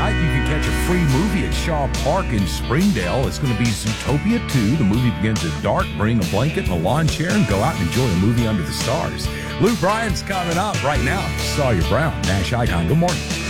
night, you can catch a free movie at Shaw Park in Springdale. It's going to be Zootopia 2. The movie begins at dark. Bring a blanket and a lawn chair and go out and enjoy a movie under the stars. Lou Bryan's coming up right now. Sawyer Brown, Nash Icon. Good morning.